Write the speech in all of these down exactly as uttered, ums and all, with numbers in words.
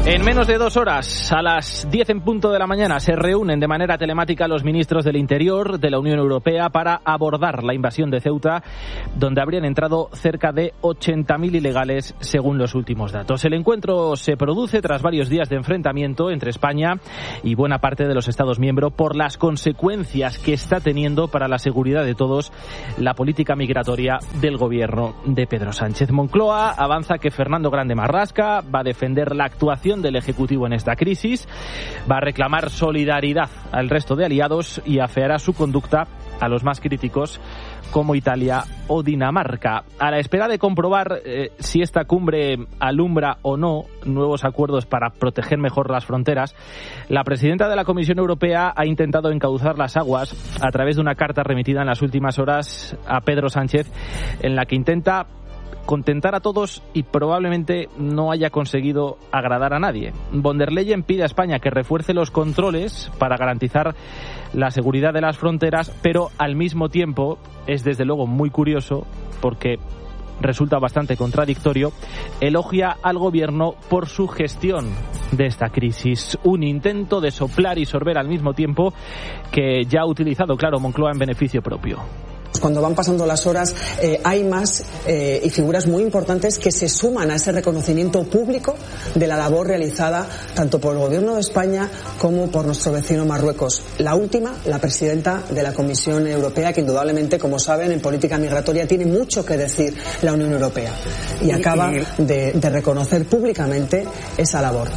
En menos de dos horas, a las diez en punto de la mañana, se reúnen de manera telemática los ministros del Interior de la Unión Europea para abordar la invasión de Ceuta, donde habrían entrado cerca de ochenta mil ilegales, según los últimos datos. El encuentro se produce tras varios días de enfrentamiento entre España y buena parte de los Estados miembros por las consecuencias que está teniendo para la seguridad de todos la política migratoria del gobierno de Pedro Sánchez. Moncloa avanza que Fernando Grande Marlaska va a defender la actuación del Ejecutivo en esta crisis, va a reclamar solidaridad al resto de aliados y afeará su conducta a los más críticos como Italia o Dinamarca. A la espera de comprobar eh, si esta cumbre alumbra o no nuevos acuerdos para proteger mejor las fronteras, la presidenta de la Comisión Europea ha intentado encauzar las aguas a través de una carta remitida en las últimas horas a Pedro Sánchez, en la que intenta contentar a todos y probablemente no haya conseguido agradar a nadie. Von der Leyen pide a España que refuerce los controles para garantizar la seguridad de las fronteras, pero al mismo tiempo es desde luego muy curioso porque resulta bastante contradictorio, elogia al gobierno por su gestión de esta crisis. Un intento de soplar y sorber al mismo tiempo que ya ha utilizado, claro, Moncloa en beneficio propio. Cuando van pasando las horas eh, hay más eh, y figuras muy importantes que se suman a ese reconocimiento público de la labor realizada tanto por el Gobierno de España como por nuestro vecino Marruecos. La última, la presidenta de la Comisión Europea, que indudablemente, como saben, en política migratoria tiene mucho que decir la Unión Europea y acaba de, de reconocer públicamente esa labor.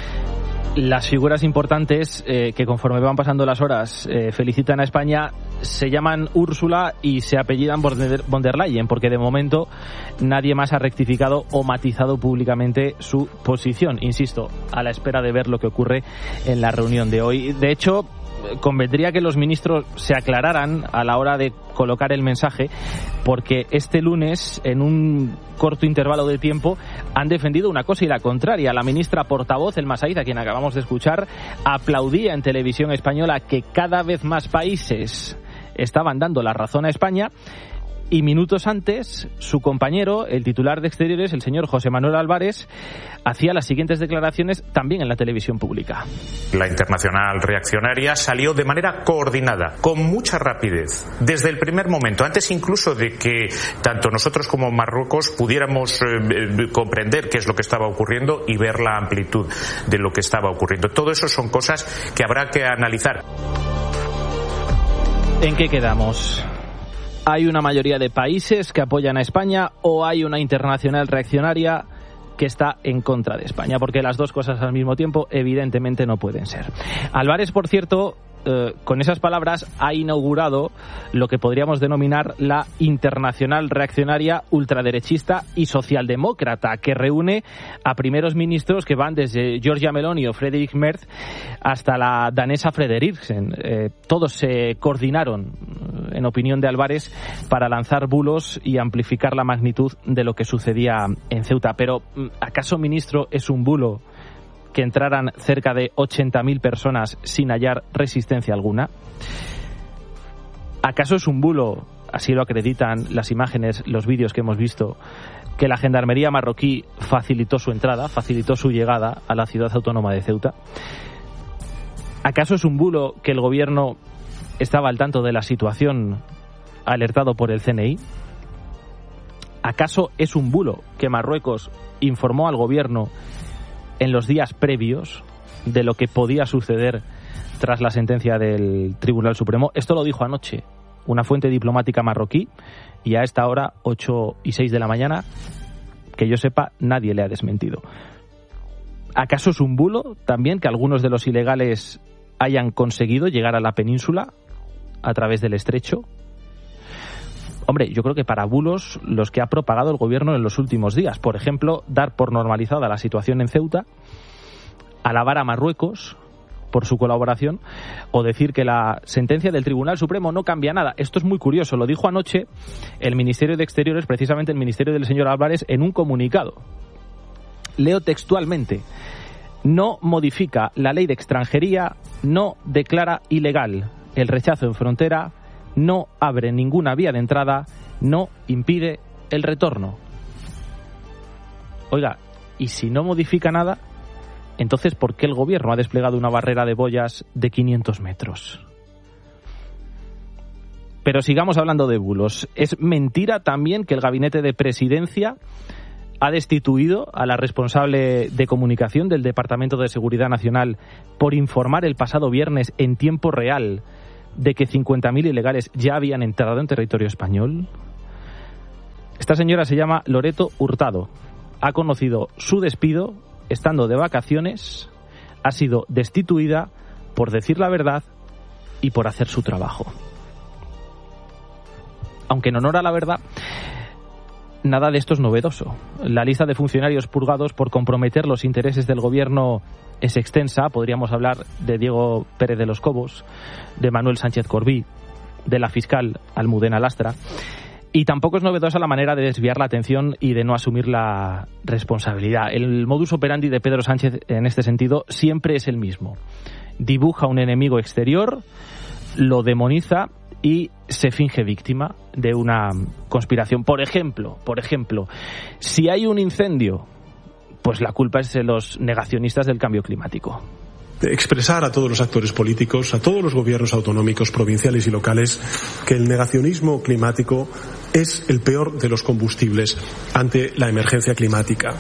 Las figuras importantes eh, que conforme van pasando las horas eh, felicitan a España se llaman Úrsula y se apellidan von der Leyen, porque de momento nadie más ha rectificado o matizado públicamente su posición. Insisto, a la espera de ver lo que ocurre en la reunión de hoy. De hecho, convendría que los ministros se aclararan a la hora de colocar el mensaje, porque este lunes, en un corto intervalo de tiempo, han defendido una cosa y la contraria. La ministra portavoz, Elma Saíz, a quien acabamos de escuchar, aplaudía en televisión española que cada vez más países estaban dando la razón a España. Y minutos antes, su compañero, el titular de Exteriores, el señor José Manuel Álvarez, hacía las siguientes declaraciones también en la televisión pública. La internacional reaccionaria salió de manera coordinada, con mucha rapidez, desde el primer momento, antes incluso de que tanto nosotros como Marruecos pudiéramos eh, comprender qué es lo que estaba ocurriendo y ver la amplitud de lo que estaba ocurriendo. Todo eso son cosas que habrá que analizar. ¿En qué quedamos? ¿Hay una mayoría de países que apoyan a España o hay una internacional reaccionaria que está en contra de España? Porque las dos cosas al mismo tiempo evidentemente no pueden ser. Álvarez, por cierto, eh, con esas palabras ha inaugurado lo que podríamos denominar la internacional reaccionaria ultraderechista y socialdemócrata, que reúne a primeros ministros que van desde Giorgia Meloni o Friedrich Merz hasta la danesa Frederiksen. Eh, todos se coordinaron, en opinión de Álvarez, para lanzar bulos y amplificar la magnitud de lo que sucedía en Ceuta. Pero, ¿acaso, ministro, es un bulo que entraran cerca de ochenta mil personas sin hallar resistencia alguna? ¿Acaso es un bulo, así lo acreditan las imágenes, los vídeos que hemos visto, que la gendarmería marroquí facilitó su entrada, facilitó su llegada a la ciudad autónoma de Ceuta? ¿Acaso es un bulo que el gobierno estaba al tanto de la situación, alertado por el C N I? ¿Acaso es un bulo que Marruecos informó al gobierno en los días previos de lo que podía suceder tras la sentencia del Tribunal Supremo? Esto lo dijo anoche una fuente diplomática marroquí y a esta hora, ocho y seis de la mañana, que yo sepa, nadie le ha desmentido. ¿Acaso es un bulo también que algunos de los ilegales hayan conseguido llegar a la península a través del estrecho? Hombre, yo creo que para bulos los que ha propagado el gobierno en los últimos días. Por ejemplo, dar por normalizada la situación en Ceuta, alabar a Marruecos por su colaboración o decir que la sentencia del Tribunal Supremo no cambia nada. Esto es muy curioso. Lo dijo anoche el Ministerio de Exteriores, precisamente el Ministerio del señor Álvarez, en un comunicado. Leo textualmente: no modifica la ley de extranjería, no declara ilegal el rechazo en frontera, no abre ninguna vía de entrada, no impide el retorno. Oiga, ¿y si no modifica nada? Entonces, ¿por qué el gobierno ha desplegado una barrera de boyas de quinientos metros? Pero sigamos hablando de bulos. Es mentira también que el gabinete de presidencia ha destituido a la responsable de comunicación del Departamento de Seguridad Nacional por informar el pasado viernes en tiempo real de que cincuenta mil ilegales ya habían entrado en territorio español. Esta señora se llama Loreto Hurtado. Ha conocido su despido estando de vacaciones, ha sido destituida por decir la verdad y por hacer su trabajo. Aunque en honor a la verdad, nada de esto es novedoso. La lista de funcionarios purgados por comprometer los intereses del gobierno es extensa. Podríamos hablar de Diego Pérez de los Cobos, de Manuel Sánchez Corbí, de la fiscal Almudena Lastra. Y tampoco es novedosa la manera de desviar la atención y de no asumir la responsabilidad. El modus operandi de Pedro Sánchez en este sentido siempre es el mismo. Dibuja un enemigo exterior, lo demoniza y se finge víctima de una conspiración. Por ejemplo, por ejemplo, si hay un incendio, pues la culpa es de los negacionistas del cambio climático. De expresar a todos los actores políticos, a todos los gobiernos autonómicos, provinciales y locales, que el negacionismo climático es el peor de los combustibles ante la emergencia climática.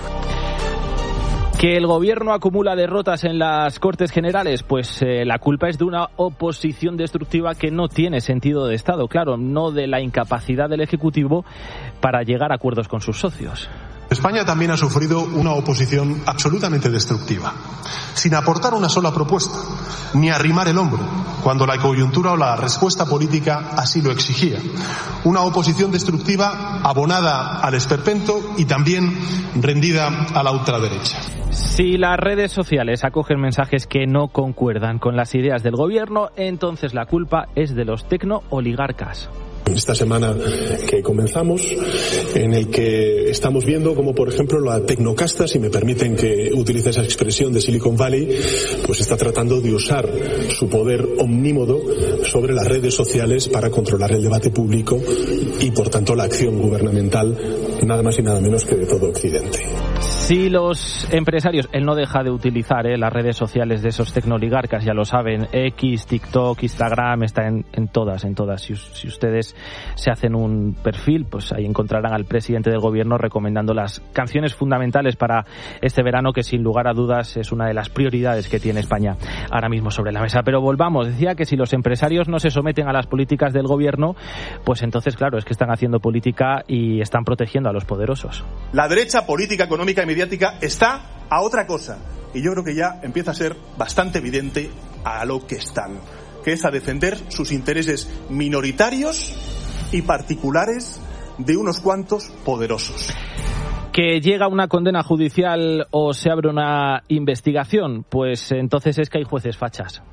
¿Que el gobierno acumula derrotas en las Cortes Generales? Pues eh, la culpa es de una oposición destructiva que no tiene sentido de Estado, claro, no de la incapacidad del Ejecutivo para llegar a acuerdos con sus socios. España también ha sufrido una oposición absolutamente destructiva, sin aportar una sola propuesta, ni arrimar el hombro, cuando la coyuntura o la respuesta política así lo exigía. Una oposición destructiva abonada al esperpento y también rendida a la ultraderecha. Si las redes sociales acogen mensajes que no concuerdan con las ideas del gobierno, entonces la culpa es de los tecno-oligarcas. Esta semana que comenzamos, en el que estamos viendo como, por ejemplo, la tecnocasta, si me permiten que utilice esa expresión de Silicon Valley, pues está tratando de usar su poder omnímodo sobre las redes sociales para controlar el debate público y, por tanto, la acción gubernamental, nada más y nada menos que de todo Occidente. Si los empresarios, él no deja de utilizar eh, las redes sociales de esos tecnooligarcas, ya lo saben, X, TikTok, Instagram, está en, en todas, en todas. Si, si ustedes se hacen un perfil, pues ahí encontrarán al presidente del gobierno recomendando las canciones fundamentales para este verano, que sin lugar a dudas es una de las prioridades que tiene España ahora mismo sobre la mesa. Pero volvamos, decía que si los empresarios no se someten a las políticas del gobierno, pues entonces claro, es que están haciendo política y están protegiendo a los poderosos. La derecha política, económica y mediática está a otra cosa, y yo creo que ya empieza a ser bastante evidente a lo que están, que es a defender sus intereses minoritarios y particulares de unos cuantos poderosos. ¿Que llega una condena judicial o se abre una investigación? Pues entonces es que hay jueces fachas.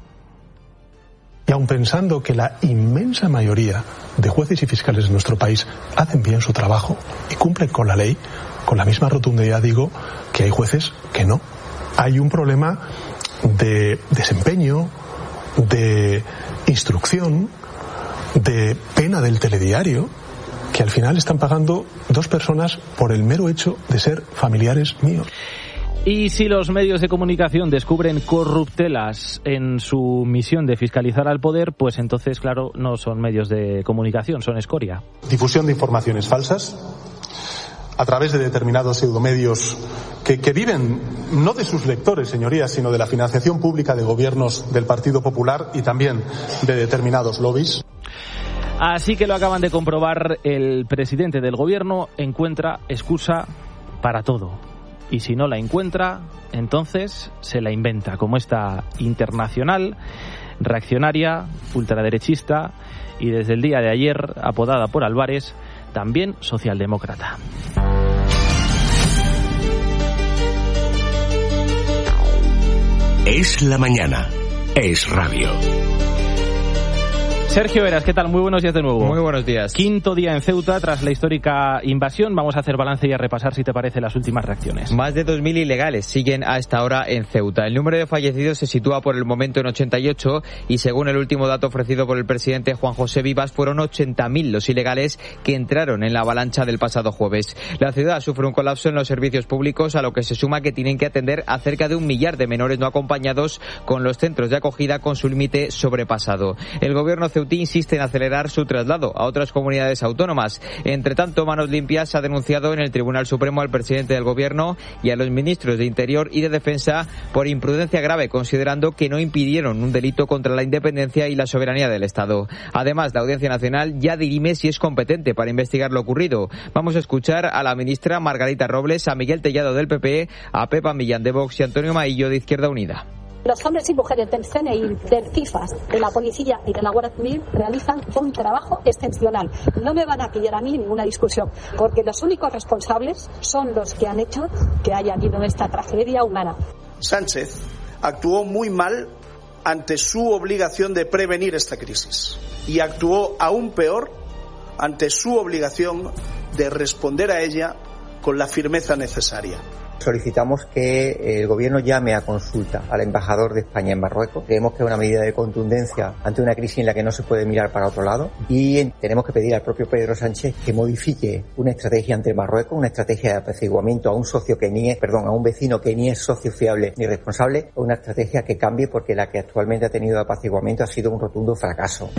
Y aun pensando que la inmensa mayoría de jueces y fiscales de nuestro país hacen bien su trabajo y cumplen con la ley, con la misma rotundidad digo que hay jueces que no. Hay un problema de desempeño, de instrucción, de pena del telediario, que al final están pagando dos personas por el mero hecho de ser familiares míos. Y si los medios de comunicación descubren corruptelas en su misión de fiscalizar al poder, pues entonces, claro, no son medios de comunicación, son escoria. Difusión de informaciones falsas a través de determinados pseudomedios que, que viven no de sus lectores, señorías, sino de la financiación pública de gobiernos del Partido Popular y también de determinados lobbies. Así que lo acaban de comprobar, el presidente del gobierno encuentra excusa para todo. Y si no la encuentra, entonces se la inventa, como esta internacional, reaccionaria, ultraderechista y desde el día de ayer, apodada por Álvarez, también socialdemócrata. Es la mañana. Es radio. Sergio Eras, ¿qué tal? Muy buenos días de nuevo. Muy buenos días. Quinto día en Ceuta tras la histórica invasión. Vamos a hacer balance y a repasar, si te parece, las últimas reacciones. Más de dos mil ilegales siguen a esta hora en Ceuta. El número de fallecidos se sitúa por el momento en ochenta y ocho y según el último dato ofrecido por el presidente Juan José Vivas, fueron ochenta mil los ilegales que entraron en la avalancha del pasado jueves. La ciudad sufre un colapso en los servicios públicos, a lo que se suma que tienen que atender a cerca de un millar de menores no acompañados, con los centros de acogida con su límite sobrepasado. El gobierno ceutí insiste en acelerar su traslado a otras comunidades autónomas. Entre tanto, Manos Limpias ha denunciado en el Tribunal Supremo al presidente del gobierno y a los ministros de Interior y de Defensa por imprudencia grave, considerando que no impidieron un delito contra la independencia y la soberanía del Estado. Además, la Audiencia Nacional ya dirime si es competente para investigar lo ocurrido. Vamos a escuchar a la ministra Margarita Robles, a Miguel Tellado del P P, a Pepa Millán de Vox y Antonio Maillo de Izquierda Unida. Los hombres y mujeres del C N I, del CIFAS, de la Policía y de la Guardia Civil realizan un trabajo excepcional. No me van a pillar a mí ninguna discusión, porque los únicos responsables son los que han hecho que haya habido esta tragedia humana. Sánchez actuó muy mal ante su obligación de prevenir esta crisis y actuó aún peor ante su obligación de responder a ella con la firmeza necesaria. Solicitamos que el gobierno llame a consulta al embajador de España en Marruecos. Creemos que es una medida de contundencia ante una crisis en la que no se puede mirar para otro lado, y tenemos que pedir al propio Pedro Sánchez que modifique una estrategia ante Marruecos, una estrategia de apaciguamiento a un socio que ni es, perdón, a un vecino que ni es socio fiable ni responsable, una estrategia que cambie, porque la que actualmente ha tenido de apaciguamiento ha sido un rotundo fracaso.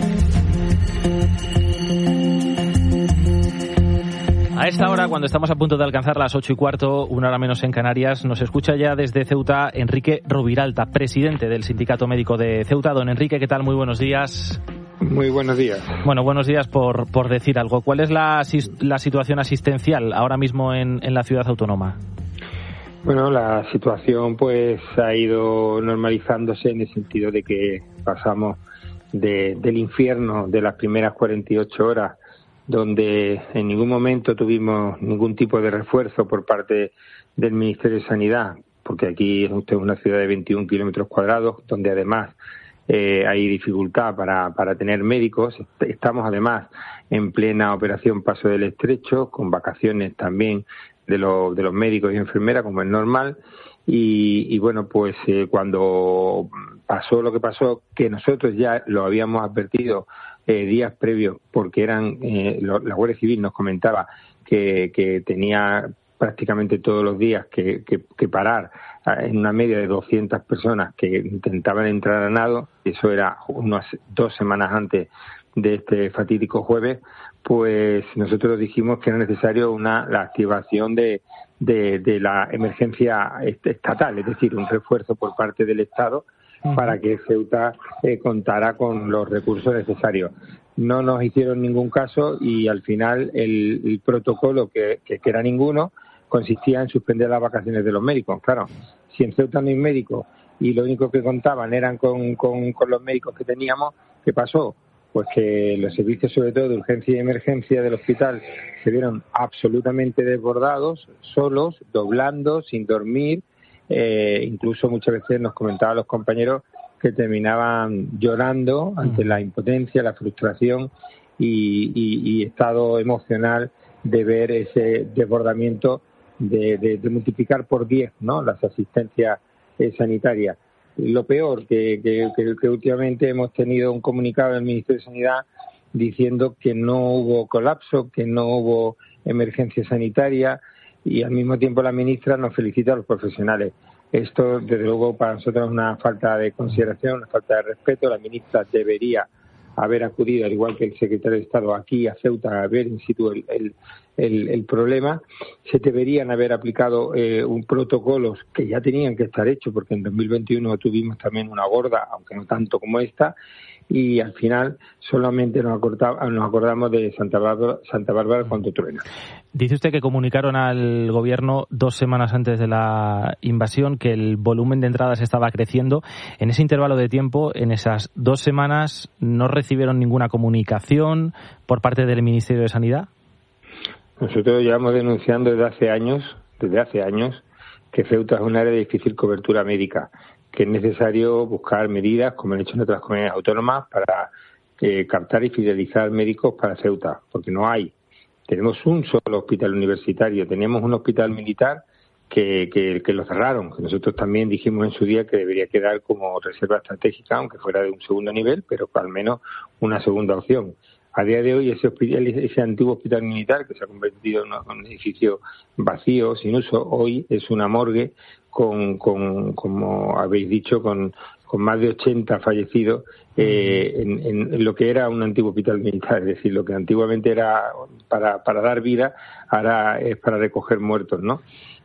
A esta hora, cuando estamos a punto de alcanzar las ocho y cuarto, una hora menos en Canarias, nos escucha ya desde Ceuta Enrique Roviralta, presidente del Sindicato Médico de Ceuta. Don Enrique, ¿qué tal? Muy buenos días. Muy buenos días. Bueno, buenos días por, por decir algo. ¿Cuál es la, la situación asistencial ahora mismo en, en la ciudad autónoma? Bueno, la situación pues ha ido normalizándose en el sentido de que pasamos de, del infierno de las primeras cuarenta y ocho horas, donde en ningún momento tuvimos ningún tipo de refuerzo por parte del Ministerio de Sanidad, porque aquí es una ciudad de veintiún kilómetros cuadrados, donde además eh, hay dificultad para, para tener médicos. Estamos además en plena operación Paso del Estrecho, con vacaciones también de, lo, de los médicos y enfermeras, como es normal. Y, y bueno, pues eh, cuando pasó lo que pasó, que nosotros ya lo habíamos advertido Eh, días previos, porque eran eh, lo, la Guardia Civil nos comentaba que, que tenía prácticamente todos los días que, que, que parar en una media de doscientas personas que intentaban entrar a nado. Eso era unas dos semanas antes de este fatídico jueves. Pues nosotros dijimos que era necesario una la activación de, de, de la emergencia estatal, es decir, un refuerzo por parte del Estado para que Ceuta eh, contara con los recursos necesarios. No nos hicieron ningún caso y al final el, el protocolo, que, que, que era ninguno, consistía en suspender las vacaciones de los médicos. Claro, si en Ceuta no hay médicos y lo único que contaban eran con, con, con los médicos que teníamos, ¿qué pasó? Pues que los servicios, sobre todo de urgencia y emergencia del hospital, se vieron absolutamente desbordados, solos, doblando, sin dormir. Eh, incluso muchas veces nos comentaban los compañeros que terminaban llorando ante la impotencia, la frustración y, y, y estado emocional de ver ese desbordamiento de, de, de multiplicar por diez, ¿no?, las asistencias eh, sanitarias. Lo peor, que, que, que, que últimamente hemos tenido un comunicado del Ministerio de Sanidad diciendo que no hubo colapso, que no hubo emergencia sanitaria, y al mismo tiempo la ministra nos felicita a los profesionales. Esto, desde luego, para nosotros es una falta de consideración, una falta de respeto. La ministra debería haber acudido, al igual que el secretario de Estado, aquí a Ceuta a ver in situ el, el, el, el problema. Se deberían haber aplicado eh, un protocolos que ya tenían que estar hechos, porque en dos mil veintiuno tuvimos también una gorda, aunque no tanto como esta, y al final solamente nos, acordamos, nos acordamos de Santa Bárbara, Santa Bárbara cuando truena. Dice usted que comunicaron al gobierno dos semanas antes de la invasión que el volumen de entradas estaba creciendo. En ese intervalo de tiempo, en esas dos semanas, ¿no recibieron ninguna comunicación por parte del Ministerio de Sanidad? Nosotros llevamos denunciando desde hace años, desde hace años, que Ceuta es un área de difícil cobertura médica, que es necesario buscar medidas, como han hecho en otras comunidades autónomas, para eh, captar y fidelizar médicos para Ceuta, porque no hay. Tenemos un solo hospital universitario, teníamos un hospital militar que, que, que lo cerraron, que nosotros también dijimos en su día que debería quedar como reserva estratégica, aunque fuera de un segundo nivel, pero al menos una segunda opción. A día de hoy ese hospital, ese antiguo hospital militar que se ha convertido en un edificio vacío, sin uso, hoy es una morgue con, con como habéis dicho, con, con más de ochenta fallecidos eh, en, en lo que era un antiguo hospital militar. Es decir, lo que antiguamente era para, para dar vida, ahora es para recoger muertos, ¿no?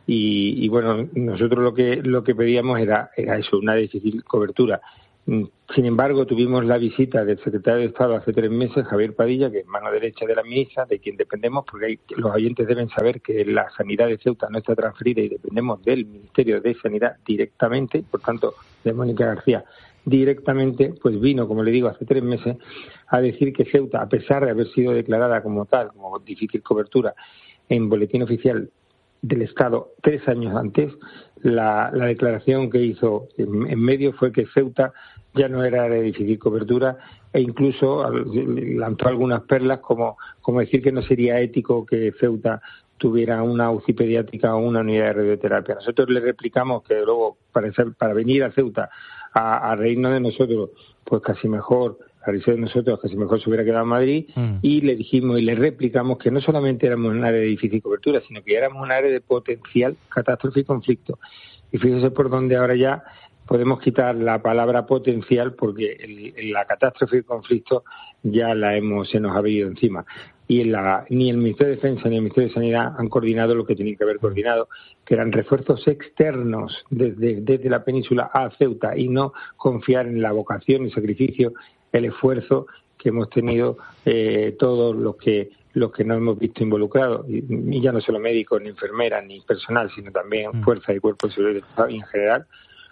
Y, y bueno, nosotros lo que lo que pedíamos era, era eso, una difícil cobertura. Sin embargo, tuvimos la visita del secretario de Estado hace tres meses, Javier Padilla, que es mano derecha de la ministra, de quien dependemos, porque hay, los oyentes deben saber que la sanidad de Ceuta no está transferida y dependemos del Ministerio de Sanidad directamente, por tanto, de Mónica García directamente, pues vino, como le digo, hace tres meses, a decir que Ceuta, a pesar de haber sido declarada como tal, como difícil cobertura, en boletín oficial del Estado tres años antes, la, la declaración que hizo en, en medio fue que Ceuta ya no era de difícil cobertura e incluso lanzó algunas perlas como, como decir que no sería ético que Ceuta tuviera una U C I pediátrica o una unidad de radioterapia. Nosotros le replicamos que luego para, ser, para venir a Ceuta a, a reírnos de nosotros, pues casi mejor, a reírse de nosotros, casi mejor se hubiera quedado en Madrid, mm. y le dijimos y le replicamos que no solamente éramos un área de difícil cobertura, sino que éramos un área de potencial catástrofe y conflicto. Y fíjese por dónde ahora ya podemos quitar la palabra potencial, porque el, la catástrofe y conflicto ya la hemos se nos ha venido encima. Y en la, ni el Ministerio de Defensa ni el Ministerio de Sanidad han coordinado lo que tenían que haber coordinado, que eran refuerzos externos desde, desde la península a Ceuta, y no confiar en la vocación, el sacrificio, el esfuerzo que hemos tenido eh, todos los que los que nos hemos visto involucrados, y, y ya no solo médicos, ni enfermeras, ni personal, sino también mm. fuerzas y cuerpos de seguridad en general,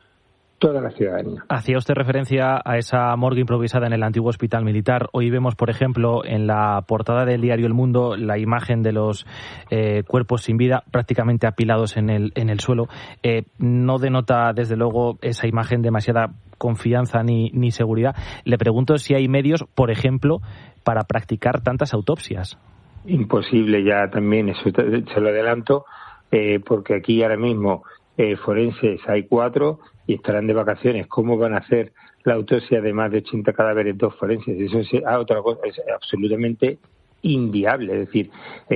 toda la ciudadanía. Hacía usted referencia a esa morgue improvisada en el antiguo hospital militar. Hoy vemos, por ejemplo, en la portada del diario El Mundo, la imagen de los eh, cuerpos sin vida prácticamente apilados en el, en el suelo. Eh, no denota, desde luego, esa imagen demasiada confianza ni, ni seguridad. Le pregunto si hay medios, por ejemplo, para practicar tantas autopsias. Imposible ya también, eso se lo adelanto, eh, porque aquí ahora mismo eh, forenses hay cuatro y estarán de vacaciones. ¿Cómo van a hacer la autopsia de más de ochenta cadáveres dos forenses? Eso es ah, otra cosa, es absolutamente inviable. Es decir,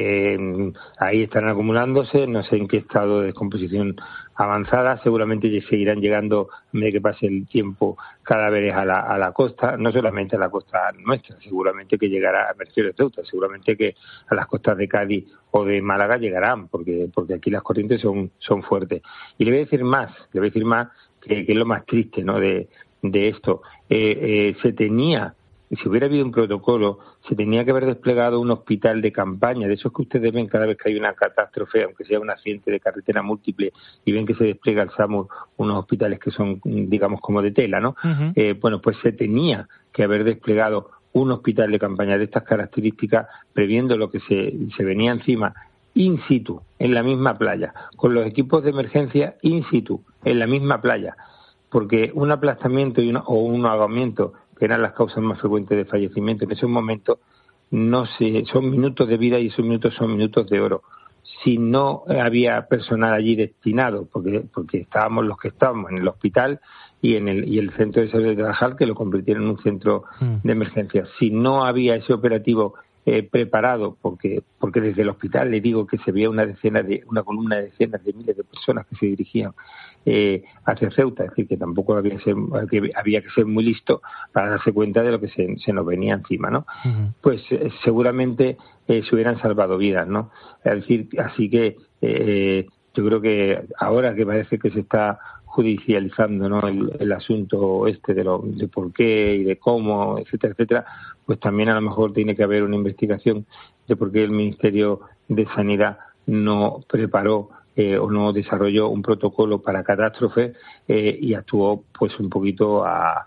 eh, ahí están acumulándose, no sé en qué estado de descomposición avanzada, seguramente seguirán llegando, a medida que pase el tiempo, cadáveres a la, a la costa, no solamente a la costa nuestra, seguramente que llegará a Mercedes de Ceuta, seguramente que a las costas de Cádiz o de Málaga llegarán, porque porque aquí las corrientes son son fuertes. Y le voy a decir más, le voy a decir más, que, que es lo más triste, ¿no?, de, de esto. Eh, eh, se tenía, si hubiera habido un protocolo, se tenía que haber desplegado un hospital de campaña, de esos que ustedes ven cada vez que hay una catástrofe, aunque sea un accidente de carretera múltiple, y ven que se despliega el SAMUR, unos hospitales que son, digamos, como de tela, ¿no? Uh-huh. Eh, bueno, pues se tenía que haber desplegado un hospital de campaña de estas características, previendo lo que se, se venía encima, in situ, en la misma playa, con los equipos de emergencia in situ, en la misma playa, porque un aplastamiento y una, o un ahogamiento, que eran las causas más frecuentes de fallecimiento en esos momentos, no se, son minutos de vida, y esos minutos son minutos de oro. Si no había personal allí destinado, porque porque estábamos los que estábamos en el hospital y en el y el centro de salud de Tarajal, que lo convirtieron en un centro de emergencia, si no había ese operativo eh, preparado, porque porque desde el hospital le digo que se veía una decena de una columna de decenas de miles de personas que se dirigían eh, hacia Ceuta, es decir, que tampoco había que, ser, que había que ser muy listo para darse cuenta de lo que se, se nos venía encima, ¿no? Uh-huh. Pues eh, seguramente eh, se hubieran salvado vidas, ¿no? Es decir, así que eh, yo creo que ahora que parece que se está judicializando, ¿no?, el, el asunto este de lo de por qué y de cómo, etcétera, etcétera, pues también a lo mejor tiene que haber una investigación de por qué el Ministerio de Sanidad no preparó eh, o no desarrolló un protocolo para catástrofe eh, y actuó pues un poquito a,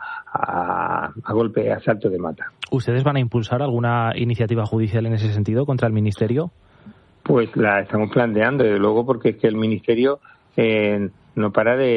a, a golpe, a salto de mata. ¿Ustedes van a impulsar alguna iniciativa judicial en ese sentido contra el Ministerio? Pues la estamos planteando, desde luego, porque es que el Ministerio eh, no para de,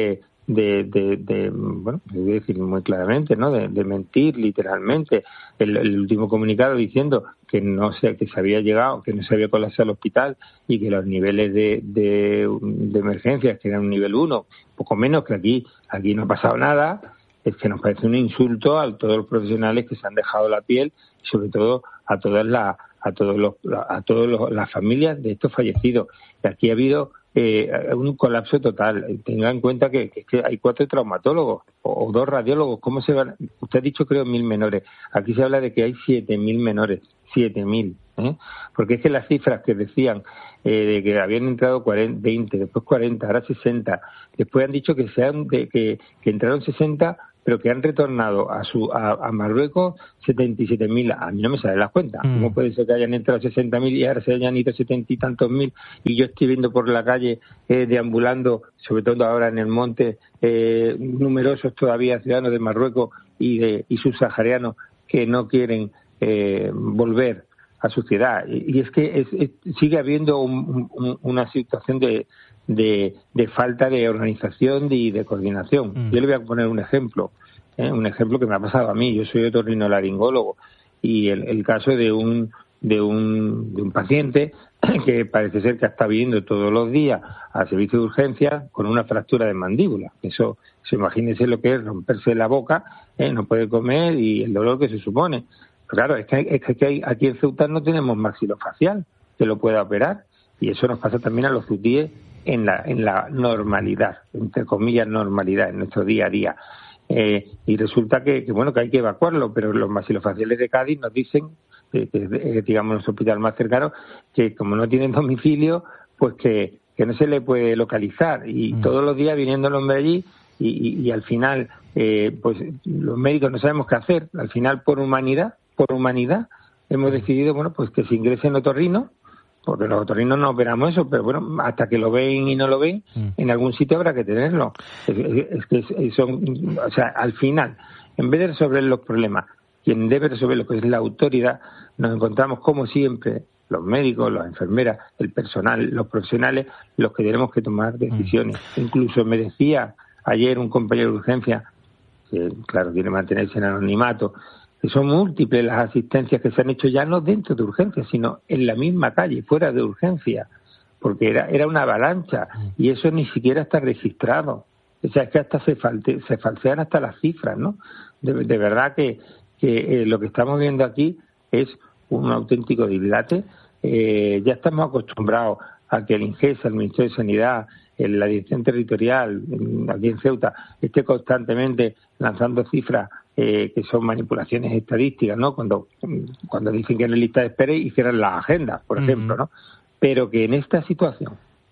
de, de, de bueno, voy a decir muy claramente, ¿no? De, de mentir literalmente. El, el último comunicado diciendo que no sé, que se había llegado, que no se había colapsado el hospital y que los niveles de, de, de emergencias que eran un nivel uno, poco menos, que aquí, aquí no ha pasado nada, es que nos parece un insulto a todos los profesionales que se han dejado la piel y sobre todo a todas las, a todos los, a todos los, las familias de estos fallecidos. Y aquí ha habido Eh, un colapso total. Tenga en cuenta que, que, que hay cuatro traumatólogos o, o dos radiólogos. ¿Cómo se van? Usted ha dicho, creo, mil menores. Aquí se habla de que hay siete mil menores. Siete mil. ¿eh? Porque es que las cifras que decían eh, de que habían entrado cuarenta, veinte, después cuarenta, ahora sesenta. Después han dicho que, sean de, que, que entraron sesenta, pero que han retornado a su a, a Marruecos setenta y siete mil. A mí no me sale la cuenta. Mm. ¿Cómo puede ser que hayan entrado sesenta mil y ahora se hayan ido setenta y tantos mil? Y yo estoy viendo por la calle, eh, deambulando, sobre todo ahora en el monte, eh, numerosos todavía ciudadanos de Marruecos y, de, y subsaharianos que no quieren eh, volver a su ciudad. Y, y es que es, es, sigue habiendo un, un, una situación de De, de falta de organización y de, de coordinación. Mm. Yo le voy a poner un ejemplo, ¿eh? un ejemplo que me ha pasado a mí. Yo soy otorrinolaringólogo y el, el caso de un de un de un paciente que parece ser que está viniendo todos los días al servicio de urgencia con una fractura de mandíbula. Eso, eso imagínense lo que es romperse la boca, ¿eh? No puede comer y el dolor que se supone. Pero claro, es que, es que hay, aquí en Ceuta no tenemos maxilofacial que lo pueda operar y eso nos pasa también a los cutíes en la en la normalidad, entre comillas normalidad, en nuestro día a día. Eh, y resulta que, que, bueno, que hay que evacuarlo, pero los maxilofaciales de Cádiz nos dicen, que, que eh, digamos, nuestro hospital más cercano, que como no tienen domicilio, pues que, que no se le puede localizar. Y mm. todos los días viniendo el hombre allí y, y, y al final, eh, pues los médicos no sabemos qué hacer. Al final, por humanidad, por humanidad, hemos decidido, bueno, pues que se ingrese en otorrino, porque los otorrinos no operamos eso, pero bueno, hasta que lo ven y no lo ven, mm. en algún sitio habrá que tenerlo. Es, es que es, son, o sea, al final, en vez de resolver los problemas, quien debe resolver lo que es la autoridad, nos encontramos como siempre, los médicos, las enfermeras, el personal, los profesionales, los que tenemos que tomar decisiones. Mm. Incluso me decía ayer un compañero de urgencia, que claro, quiere mantenerse en anonimato, que son múltiples las asistencias que se han hecho ya no dentro de urgencias, sino en la misma calle, fuera de urgencia, porque era era una avalancha y eso ni siquiera está registrado. O sea, es que hasta se, falte, se falsean hasta las cifras, ¿no? De, de verdad que, que eh, lo que estamos viendo aquí es un auténtico dislate. Eh, ya estamos acostumbrados a que el INGESA, el Ministerio de Sanidad, en la Dirección Territorial, en, aquí en Ceuta, esté constantemente lanzando cifras Eh, que son manipulaciones estadísticas, ¿no? Cuando cuando dicen que en la lista de espera y cierran las agendas, por ejemplo, ¿no? Pero que en esta situación,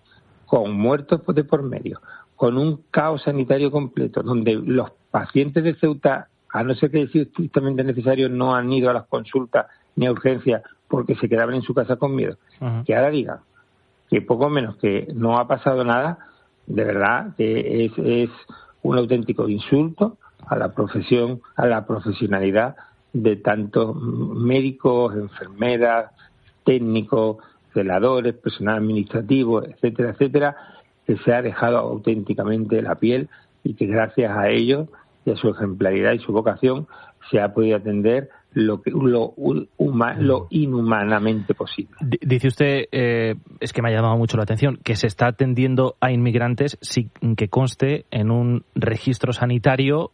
con muertos de por medio, con un caos sanitario completo, donde los pacientes de Ceuta, a no ser que sea estrictamente necesario, no han ido a las consultas ni a urgencias porque se quedaban en su casa con miedo, uh-huh. que ahora digan que poco menos que no ha pasado nada, de verdad que es, es un auténtico insulto a la profesión, a la profesionalidad de tantos médicos, enfermeras, técnicos, celadores, personal administrativo, etcétera, etcétera, que se ha dejado auténticamente la piel y que gracias a ellos y a su ejemplaridad y su vocación se ha podido atender lo que lo, huma, lo inhumanamente posible. Dice usted, eh, es que me ha llamado mucho la atención, que se está atendiendo a inmigrantes sin que conste en un registro sanitario.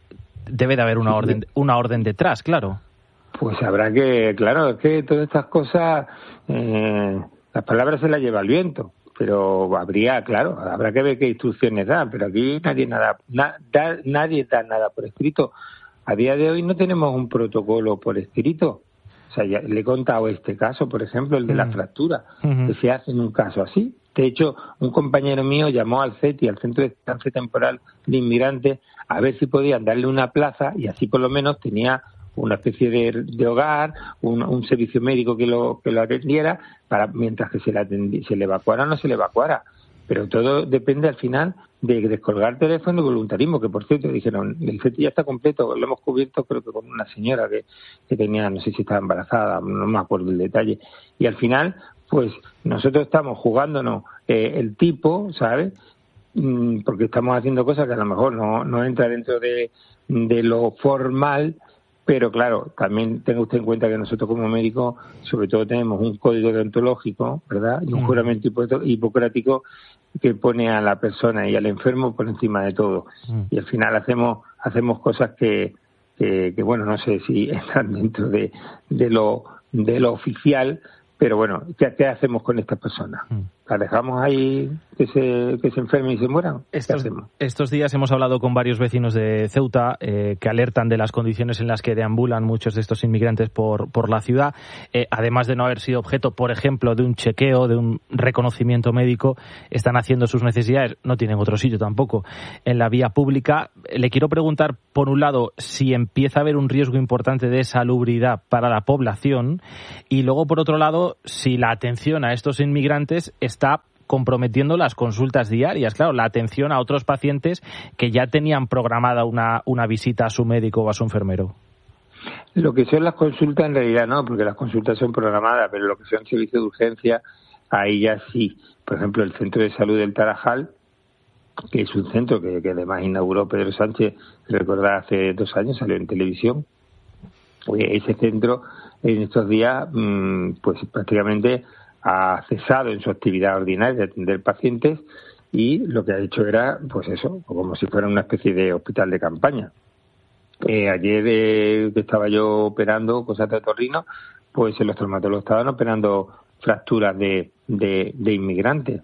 Debe de haber una orden una orden detrás, claro. Pues habrá que, claro, es que todas estas cosas, eh, las palabras se las lleva el viento, pero habría, claro, habrá que ver qué instrucciones dan, pero aquí nadie nada, na, da, nadie da nada por escrito. A día de hoy no tenemos un protocolo por escrito. O sea, ya le he contado este caso, por ejemplo, el de la fractura, uh-huh. que se hace en un caso así. De hecho, un compañero mío llamó al C E T I, al Centro de Estancia Temporal de Inmigrantes, a ver si podían darle una plaza y así por lo menos tenía una especie de, de hogar, un, un servicio médico que lo que lo atendiera, para mientras que se le, atendi, se le evacuara o no se le evacuara. Pero todo depende al final de descolgar teléfono y voluntarismo, que por cierto dijeron, el C E T I ya está completo, lo hemos cubierto creo que con una señora que, que tenía, no sé si estaba embarazada, no me acuerdo el detalle, y al final, pues nosotros estamos jugándonos eh, el tipo, ¿sabes?, porque estamos haciendo cosas que a lo mejor no, no entra dentro de, de lo formal, pero claro, también tenga usted en cuenta que nosotros como médicos sobre todo tenemos un código deontológico, ¿verdad? Y un juramento hipocrático que pone a la persona y al enfermo por encima de todo. Mm. Y al final hacemos hacemos cosas que, que, que bueno, no sé si están dentro de, de lo de lo oficial, pero bueno, ¿qué, qué hacemos con estas personas? Mm. ¿Las dejamos ahí que se, que se enfermen y se mueran? Estos, estos días hemos hablado con varios vecinos de Ceuta eh, que alertan de las condiciones en las que deambulan muchos de estos inmigrantes por, por la ciudad. Eh, además de no haber sido objeto, por ejemplo, de un chequeo, de un reconocimiento médico, están haciendo sus necesidades, no tienen otro sitio tampoco, en la vía pública. Le quiero preguntar, por un lado, si empieza a haber un riesgo importante de salubridad para la población y luego, por otro lado, si la atención a estos inmigrantes está está comprometiendo las consultas diarias, claro, la atención a otros pacientes que ya tenían programada una, una visita a su médico o a su enfermero. Lo que son las consultas en realidad no, porque las consultas son programadas, pero lo que son servicios de urgencia, ahí ya sí. Por ejemplo, el Centro de Salud del Tarajal, que es un centro que, que además inauguró Pedro Sánchez, recordad, hace dos años, salió en televisión. Ese centro en estos días, pues prácticamente ha cesado en su actividad ordinaria de atender pacientes y lo que ha hecho era, pues eso, como si fuera una especie de hospital de campaña. Eh, ayer eh, que estaba yo operando cosas de otorrino, pues los traumatólogos estaban operando fracturas de, de, de inmigrantes.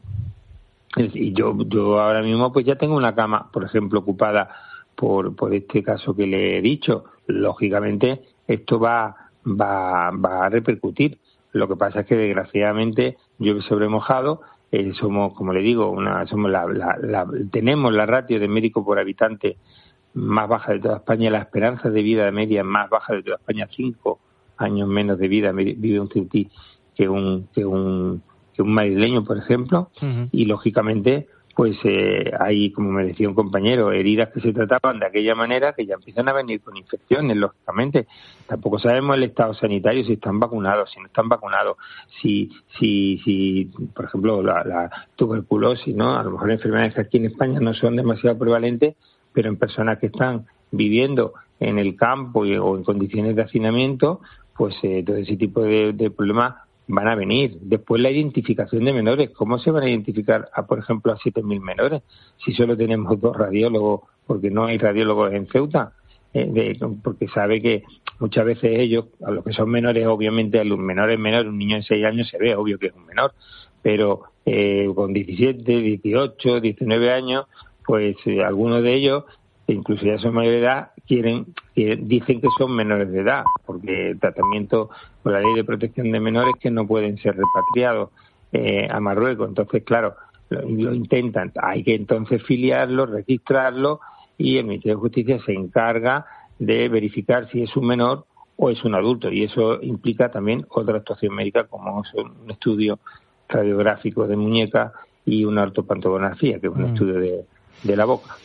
Y yo yo ahora mismo pues ya tengo una cama, por ejemplo, ocupada por, por este caso que le he dicho. Lógicamente esto va, va, va a repercutir. Lo que pasa es que desgraciadamente llueve sobre mojado, eh, somos, como le digo, una, somos la, la, la, tenemos la ratio de médico por habitante más baja de toda España, la esperanza de vida media más baja de toda España, cinco años menos de vida vive un ceutí que un que un que un madrileño, por ejemplo, uh-huh. Y lógicamente pues eh, hay, como me decía un compañero, heridas que se trataban de aquella manera que ya empiezan a venir con infecciones, lógicamente. Tampoco sabemos el estado sanitario, si están vacunados, si no están vacunados, si, si, si por ejemplo, la, la tuberculosis, ¿no? A lo mejor enfermedades que aquí en España no son demasiado prevalentes, pero en personas que están viviendo en el campo y, o en condiciones de hacinamiento, pues eh, todo ese tipo de, de problemas van a venir. Después la identificación de menores. ¿Cómo se van a identificar, a, por ejemplo, a siete mil menores si solo tenemos dos radiólogos, porque no hay radiólogos en Ceuta? Eh, de, porque sabe que muchas veces ellos, a los que son menores, obviamente a los menores menores, un niño de seis años se ve, obvio que es un menor, pero eh, con diecisiete, dieciocho, diecinueve años, pues eh, algunos de ellos, incluso ya son mayores de edad, quieren, eh, dicen que son menores de edad, porque el tratamiento por la ley de protección de menores que no pueden ser repatriados eh, a Marruecos. Entonces, claro, lo, lo intentan. Hay que entonces filiarlo, registrarlo, y el Ministerio de Justicia se encarga de verificar si es un menor o es un adulto, y eso implica también otra actuación médica, como es un estudio radiográfico de muñeca y una ortopantomografía, que es un mm. estudio de, de la boca.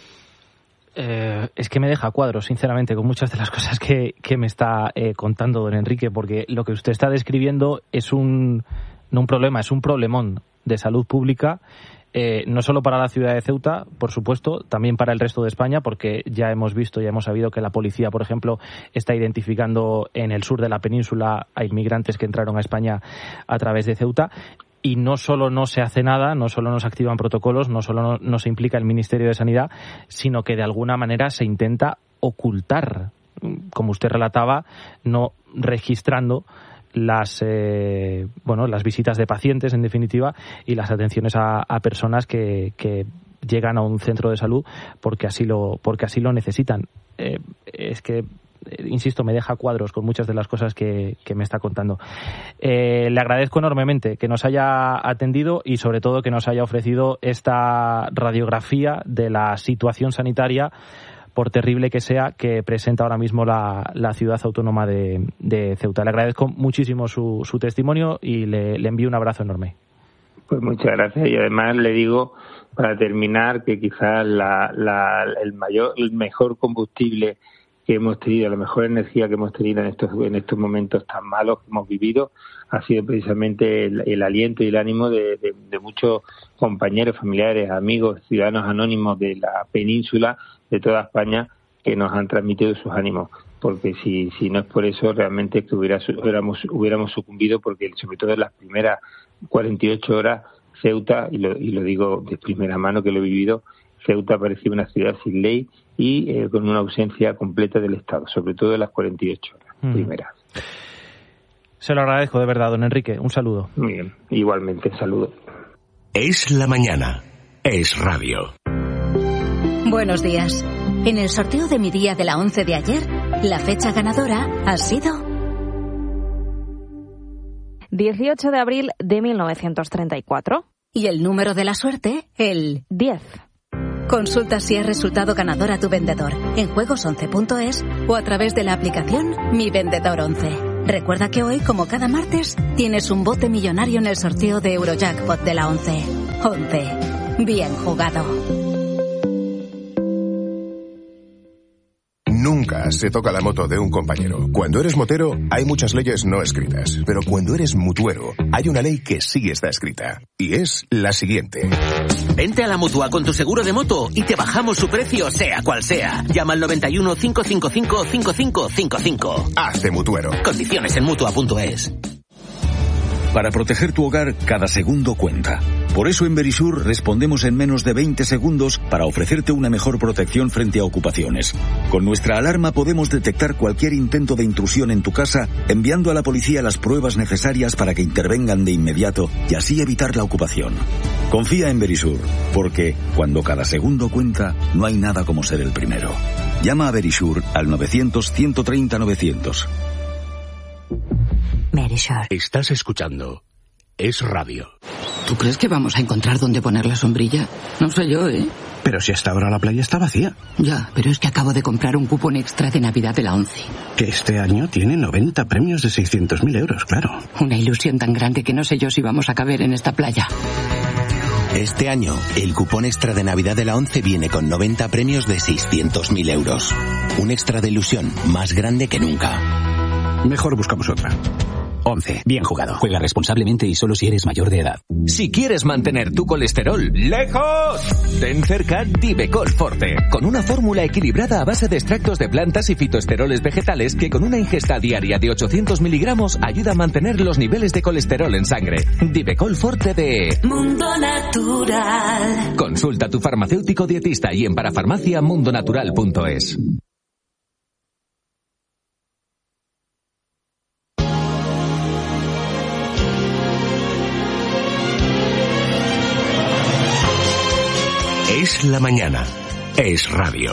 Eh, es que me deja cuadros, sinceramente, con muchas de las cosas que, que me está eh, contando don Enrique, porque lo que usted está describiendo es un, no un problema, es un problemón de salud pública, eh, no solo para la ciudad de Ceuta, por supuesto, también para el resto de España, porque ya hemos visto, ya hemos sabido que la policía, por ejemplo, está identificando en el sur de la península a inmigrantes que entraron a España a través de Ceuta. Y no solo no se hace nada, no solo no se activan protocolos, no solo no, no se implica el Ministerio de Sanidad, sino que de alguna manera se intenta ocultar, como usted relataba, no registrando las eh, bueno las visitas de pacientes, en definitiva, y las atenciones a, a personas que, que llegan a un centro de salud porque así lo porque así lo necesitan. Eh, es que insisto, me deja cuadros con muchas de las cosas que, que me está contando. Eh, le agradezco enormemente que nos haya atendido y sobre todo que nos haya ofrecido esta radiografía de la situación sanitaria, por terrible que sea, que presenta ahora mismo la, la ciudad autónoma de, de Ceuta. Le agradezco muchísimo su, su testimonio y le, le envío un abrazo enorme. Pues muchas gracias, y además le digo, para terminar, que quizás la, la, el mayor, el mejor combustible que hemos tenido, la mejor energía que hemos tenido en estos en estos momentos tan malos que hemos vivido ha sido precisamente el, el aliento y el ánimo de, de, de muchos compañeros, familiares, amigos, ciudadanos anónimos de la península, de toda España, que nos han transmitido sus ánimos. Porque si si no es por eso, realmente que hubiera, hubiéramos, hubiéramos sucumbido, porque sobre todo en las primeras cuarenta y ocho horas, Ceuta, y lo, y lo digo de primera mano que lo he vivido, Ceuta parecía una ciudad sin ley y eh, con una ausencia completa del Estado, sobre todo en las cuarenta y ocho horas mm. primeras. Se lo agradezco de verdad, don Enrique. Un saludo. Muy bien, igualmente, saludo. Es la mañana. Es radio. Buenos días. En el sorteo de mi día de la once de ayer, la fecha ganadora ha sido dieciocho de abril de mil novecientos treinta y cuatro. Y el número de la suerte, el diez. Consulta si es resultado ganador a tu vendedor en juegos once punto es o a través de la aplicación Mi Vendedor once. Recuerda que hoy, como cada martes, tienes un bote millonario en el sorteo de Eurojackpot de la once. once. Bien jugado. Nunca se toca la moto de un compañero. Cuando eres motero, hay muchas leyes no escritas. Pero cuando eres mutuero, hay una ley que sí está escrita. Y es la siguiente. Vente a la Mutua con tu seguro de moto y te bajamos su precio, sea cual sea. Llama al noventa y uno, cinco cinco cinco, cinco cinco cinco cinco. Hazte mutuero. Condiciones en mutua punto es. Para proteger tu hogar, cada segundo cuenta. Por eso en Verisur respondemos en menos de veinte segundos para ofrecerte una mejor protección frente a ocupaciones. Con nuestra alarma podemos detectar cualquier intento de intrusión en tu casa, enviando a la policía las pruebas necesarias para que intervengan de inmediato y así evitar la ocupación. Confía en Verisur, porque cuando cada segundo cuenta, no hay nada como ser el primero. Llama a Verisur al novecientos, ciento treinta, novecientos. Verisur. Estás escuchando Es Radio. ¿Tú crees que vamos a encontrar dónde poner la sombrilla? No sé yo, ¿eh? Pero si hasta ahora la playa está vacía. Ya, pero es que acabo de comprar un cupón extra de Navidad de la once. Que este año tiene noventa premios de seiscientos mil euros, claro. Una ilusión tan grande que no sé yo si vamos a caber en esta playa. Este año, el cupón extra de Navidad de la once viene con noventa premios de seiscientos mil euros. Un extra de ilusión más grande que nunca. Mejor buscamos otra. once. Bien jugado. Juega responsablemente y solo si eres mayor de edad. Si quieres mantener tu colesterol lejos, ten cerca Divecol Forte, con una fórmula equilibrada a base de extractos de plantas y fitoesteroles vegetales que con una ingesta diaria de ochocientos miligramos ayuda a mantener los niveles de colesterol en sangre. Divecol Forte de Mundo Natural. Consulta a tu farmacéutico dietista y en parafarmacia mundo natural punto es. Es la mañana. Es radio.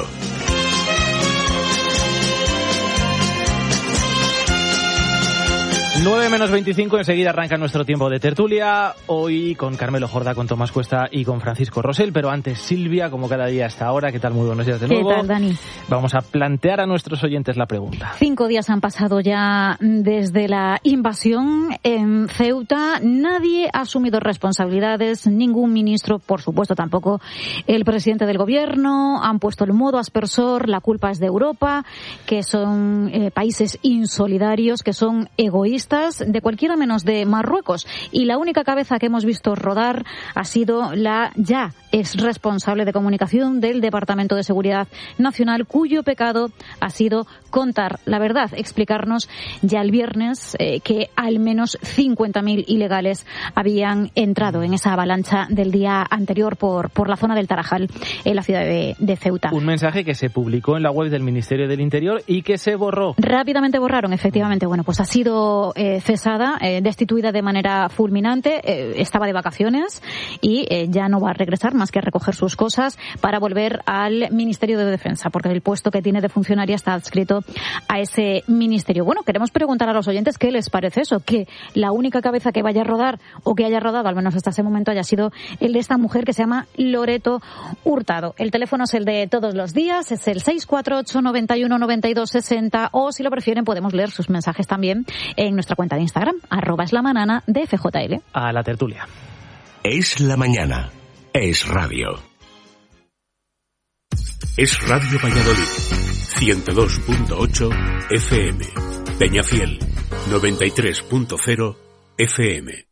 nueve menos veinticinco, enseguida arranca nuestro tiempo de tertulia, hoy con Carmelo Jordá, con Tomás Cuesta y con Francisco Rosell, pero antes Silvia, como cada día hasta ahora. ¿Qué tal? Muy buenos días de nuevo. ¿Qué tal, Dani? Vamos a plantear a nuestros oyentes la pregunta. Cinco días han pasado ya desde la invasión en Ceuta. Nadie ha asumido responsabilidades, ningún ministro, por supuesto tampoco el presidente del gobierno. Han puesto el modo aspersor, la culpa es de Europa, que son eh, países insolidarios, que son egoístas, de cualquiera menos de Marruecos. Y la única cabeza que hemos visto rodar ha sido la ya ex responsable de comunicación del Departamento de Seguridad Nacional, cuyo pecado ha sido contar la verdad, explicarnos ya el viernes eh, que al menos cincuenta mil ilegales habían entrado en esa avalancha del día anterior por, por la zona del Tarajal, en la ciudad de, de Ceuta. Un mensaje que se publicó en la web del Ministerio del Interior y que se borró. Rápidamente borraron, efectivamente. Bueno, pues ha sido eh, cesada, eh, destituida de manera fulminante, eh, estaba de vacaciones y eh, ya no va a regresar más que a recoger sus cosas para volver al Ministerio de Defensa, porque el puesto que tiene de funcionaria está adscrito a ese ministerio. Bueno, queremos preguntar a los oyentes qué les parece eso, que la única cabeza que vaya a rodar o que haya rodado, al menos hasta ese momento, haya sido el de esta mujer que se llama Loreto Hurtado. El teléfono es el de todos los días, es el seis cuatro ocho, noventa y uno, noventa y dos, sesenta, o si lo prefieren podemos leer sus mensajes también en nuestra cuenta de Instagram, arroba es la manana de F J L. A la tertulia. Es la mañana. Es radio. Es Radio Valladolid. ciento dos punto ocho F M. Peñafiel, noventa y tres punto cero F M.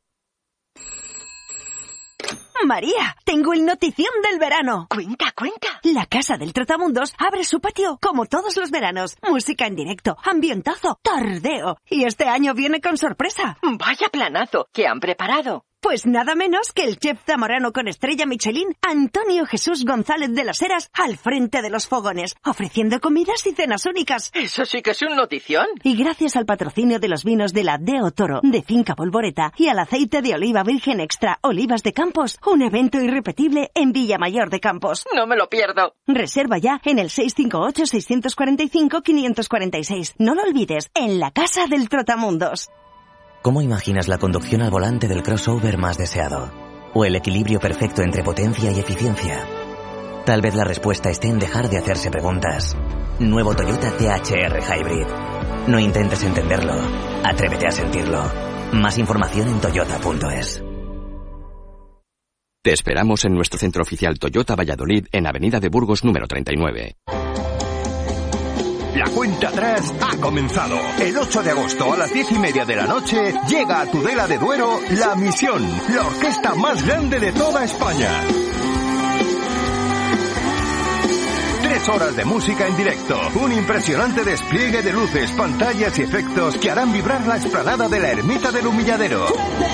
María, tengo el notición del verano. Cuenta, cuenta. La Casa del Trotamundos abre su patio como todos los veranos. Música en directo, ambientazo, tardeo. Y este año viene con sorpresa. Vaya planazo que han preparado. Pues nada menos que el chef zamorano con estrella Michelin, Antonio Jesús González de las Heras, al frente de los fogones, ofreciendo comidas y cenas únicas. Eso sí que es un notición. Y gracias al patrocinio de los vinos de la Deo Toro, de Finca Polvoreta, y al aceite de oliva virgen extra Olivas de Campos, un evento irrepetible en Villamayor de Campos. No me lo pierdo. Reserva ya en el seis cinco ocho, seis cuatro cinco, cinco cuatro seis. No lo olvides, en la Casa del Trotamundos. ¿Cómo imaginas la conducción al volante del crossover más deseado? ¿O el equilibrio perfecto entre potencia y eficiencia? Tal vez la respuesta esté en dejar de hacerse preguntas. Nuevo Toyota T H R Hybrid. No intentes entenderlo. Atrévete a sentirlo. Más información en toyota punto es. Te esperamos en nuestro centro oficial Toyota Valladolid en Avenida de Burgos número treinta y nueve. La cuenta atrás ha comenzado. El ocho de agosto a las diez y media de la noche llega a Tudela de Duero La Misión, la orquesta más grande de toda España. Tres horas de música en directo, un impresionante despliegue de luces, pantallas y efectos que harán vibrar la explanada de la Ermita del Humilladero.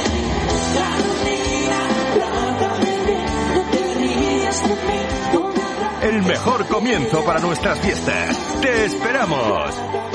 El mejor comienzo para nuestras fiestas. ¡Te esperamos!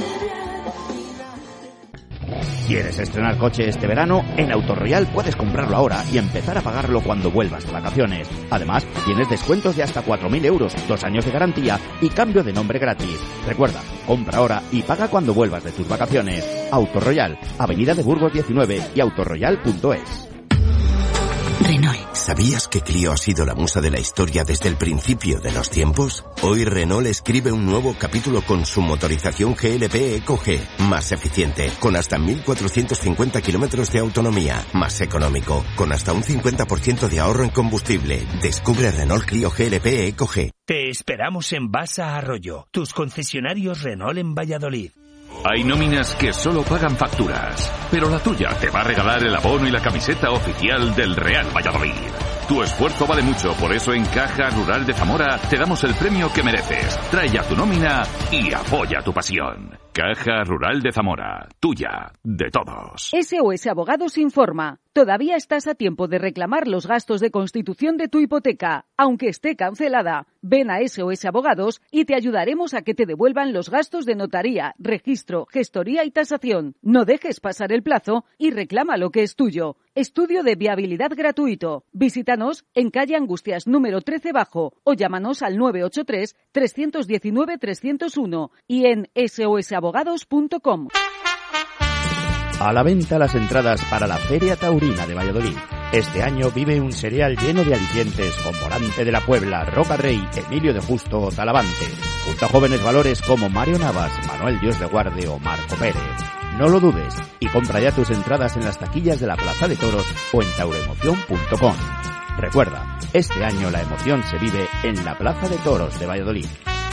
¿Quieres estrenar coche este verano? En Autoroyal puedes comprarlo ahora y empezar a pagarlo cuando vuelvas de vacaciones. Además, tienes descuentos de hasta cuatro mil euros, dos años de garantía y cambio de nombre gratis. Recuerda, compra ahora y paga cuando vuelvas de tus vacaciones. Autoroyal, Avenida de Burgos diecinueve y autoroyal punto es. Renault. ¿Sabías que Clio ha sido la musa de la historia desde el principio de los tiempos? Hoy Renault escribe un nuevo capítulo con su motorización G L P Eco G, más eficiente, con hasta mil cuatrocientos cincuenta kilómetros de autonomía, más económico, con hasta un cincuenta por ciento de ahorro en combustible. Descubre Renault Clio G L P Eco G. Te esperamos en Basa Arroyo, tus concesionarios Renault en Valladolid. Hay nóminas que solo pagan facturas, pero la tuya te va a regalar el abono y la camiseta oficial del Real Valladolid. Tu esfuerzo vale mucho, por eso en Caja Rural de Zamora te damos el premio que mereces. Trae ya tu nómina y apoya tu pasión. Caja Rural de Zamora, tuya, de todos. S O S Abogados informa. Todavía estás a tiempo de reclamar los gastos de constitución de tu hipoteca, aunque esté cancelada. Ven a S O S Abogados y te ayudaremos a que te devuelvan los gastos de notaría, registro, gestoría y tasación. No dejes pasar el plazo y reclama lo que es tuyo. Estudio de viabilidad gratuito. Visítanos en calle Angustias número trece bajo o llámanos al nueve ocho tres, tres uno nueve, tres cero uno y en S O S abogados punto com. A la venta las entradas para la Feria Taurina de Valladolid. Este año vive un serial lleno de alicientes con Morante de la Puebla, Roca Rey, Emilio de Justo o Talavante, junto a jóvenes valores como Mario Navas, Manuel Dios de Guarde o Marco Pérez. No lo dudes y compra ya tus entradas en las taquillas de la Plaza de Toros o en tauroemoción punto com. Recuerda, este año la emoción se vive en la Plaza de Toros de Valladolid.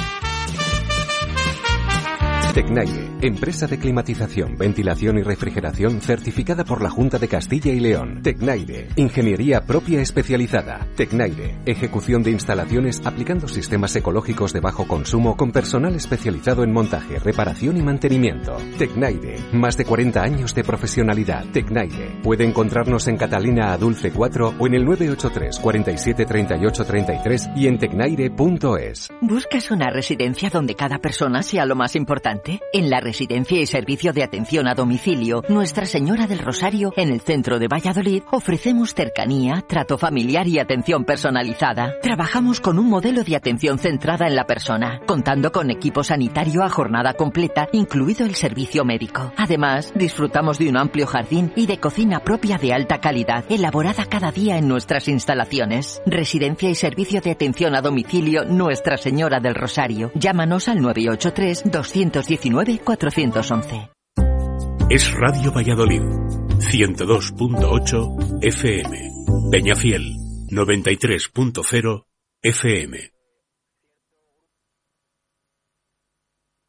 Tecnaire, empresa de climatización, ventilación y refrigeración certificada por la Junta de Castilla y León. Tecnaire, ingeniería propia especializada. Tecnaire, ejecución de instalaciones aplicando sistemas ecológicos de bajo consumo con personal especializado en montaje, reparación y mantenimiento. Tecnaire, más de cuarenta años de profesionalidad. Tecnaire, puede encontrarnos en Catalina Adulce cuatro o en el nueve ocho tres, cuarenta y siete, treinta y ocho, treinta y tres y en tecnaire punto es. ¿Buscas una residencia donde cada persona sea lo más importante? En la Residencia y Servicio de Atención a Domicilio Nuestra Señora del Rosario, en el centro de Valladolid, ofrecemos cercanía, trato familiar y atención personalizada. Trabajamos con un modelo de atención centrada en la persona, contando con equipo sanitario a jornada completa, incluido el servicio médico. Además, disfrutamos de un amplio jardín y de cocina propia de alta calidad, elaborada cada día en nuestras instalaciones. Residencia y Servicio de Atención a Domicilio Nuestra Señora del Rosario. Llámanos al nueve ocho tres, dos uno nueve, cuatro uno uno. Es Radio Valladolid, ciento dos punto ocho F M. Peñafiel, noventa y tres punto cero F M.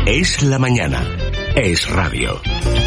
Es la mañana. Es radio.